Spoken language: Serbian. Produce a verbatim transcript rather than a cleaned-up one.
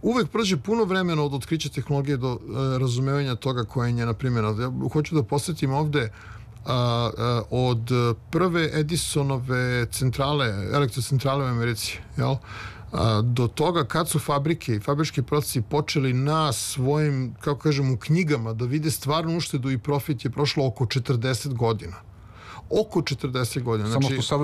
uvek prođe puno vremena od otkrića tehnologije do uh, razumevanja toga koja je njena primjena. Ja hoću da posjetim ovde uh, uh, od prve Edisonove centrale, elektrocentrale u Americi, jel? Uh, do toga kad su fabrike i fabrički procesi počeli na svojim, kako kažem, u knjigama da vide stvarnu uštedu i profit je prošlo oko četrdeset godina. Oko četrdeset godina. Samo Znači, što sada